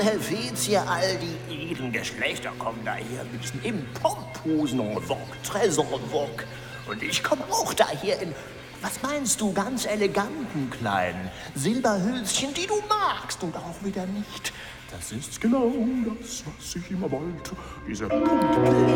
Helvetia, all die edlen Geschlechter kommen daher in Pomphosen en vogue, très en vogue. Und ich komme auch daher in, was meinst du, ganz eleganten kleinen Silberhülschen, die du magst und auch wieder nicht. Das ist genau das, was ich immer wollte. Diese Punktbälle